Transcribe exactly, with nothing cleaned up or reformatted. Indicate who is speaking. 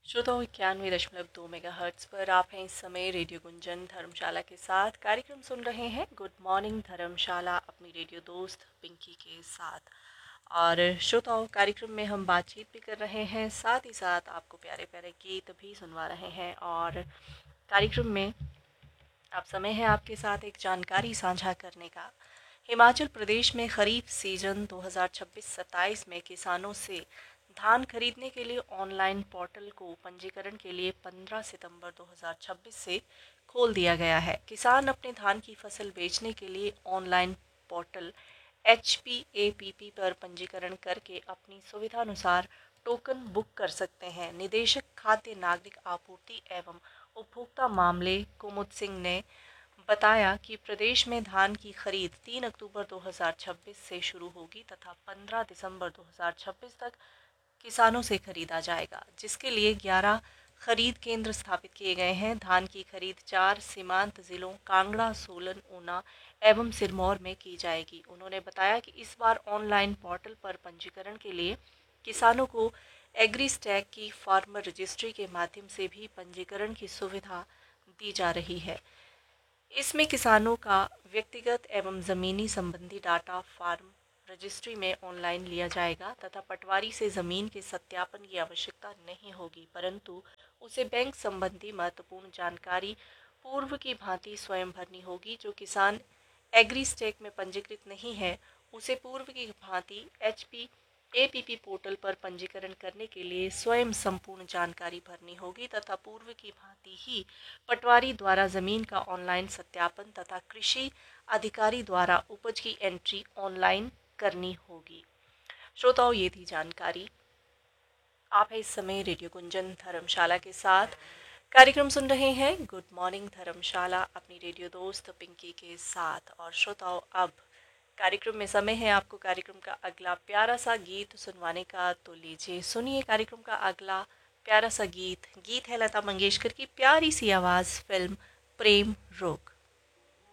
Speaker 1: श्रोताओं इक्यानवे दशमलव दो मेगा हर्ट्स पर आप हैं इस समय रेडियो गुंजन धर्मशाला के साथ कार्यक्रम सुन रहे हैं गुड मॉर्निंग धर्मशाला अपनी रेडियो दोस्त पिंकी के साथ। और श्रोताओं कार्यक्रम में हम बातचीत भी कर रहे हैं, साथ ही साथ आपको प्यारे प्यारे गीत भी सुनवा रहे हैं। और कार्यक्रम में अब समय है आपके साथ एक जानकारी साझा करने का। हिमाचल प्रदेश में खरीफ सीजन दो हज़ार छब्बीस सत्ताईस में किसानों से धान खरीदने के लिए ऑनलाइन पोर्टल को पंजीकरण के लिए पंद्रह सितंबर दो हज़ार छब्बीस से खोल दिया गया है। किसान अपने धान की फसल बेचने के लिए online portal H P A P P पर पंजीकरण करके अपनी सुविधानुसार टोकन बुक कर सकते हैं। निदेशक खाद्य नागरिक आपूर्ति एवं उपभोक्ता मामले कुमुद सिंह ने बताया कि प्रदेश में धान की खरीद तीन अक्टूबर दो हज़ार छब्बीस से शुरू होगी तथा पंद्रह दिसंबर दो हज़ार छब्बीस तक किसानों से खरीदा जाएगा, जिसके लिए ग्यारह खरीद केंद्र स्थापित किए गए हैं। धान की खरीद चार सीमांत जिलों कांगड़ा, सोलन, ऊना एवं सिरमौर में की जाएगी। उन्होंने बताया कि इस बार ऑनलाइन पोर्टल पर पंजीकरण के लिए किसानों को एग्री स्टैक की फार्मर रजिस्ट्री के माध्यम से भी पंजीकरण की सुविधा दी जा रही है। इसमें किसानों का व्यक्तिगत एवं ज़मीनी संबंधी डाटा फार्म रजिस्ट्री में ऑनलाइन लिया जाएगा तथा पटवारी से ज़मीन के सत्यापन की आवश्यकता नहीं होगी, परंतु उसे बैंक संबंधी महत्वपूर्ण जानकारी पूर्व की भांति स्वयं भरनी होगी। जो किसान एग्री स्टेक में पंजीकृत नहीं है, उसे पूर्व की भांति H P A P P portal पर पंजीकरण करने के लिए स्वयं संपूर्ण जानकारी भरनी होगी तथा पूर्व की भांति ही पटवारी द्वारा जमीन का ऑनलाइन सत्यापन तथा कृषि अधिकारी द्वारा उपज की एंट्री ऑनलाइन करनी होगी। श्रोताओं, ये थी जानकारी। आप है इस समय रेडियो गुंजन धर्मशाला के साथ कार्यक्रम सुन रहे हैं गुड मॉर्निंग धर्मशाला अपनी रेडियो दोस्त पिंकी के साथ। और श्रोताओं, अब कार्यक्रम में समय है आपको कार्यक्रम का अगला प्यारा सा गीत सुनवाने का, तो लीजिए सुनिए कार्यक्रम का अगला प्यारा सा गीत। गीत है लता मंगेशकर की प्यारी सी आवाज़, फिल्म प्रेम रोग।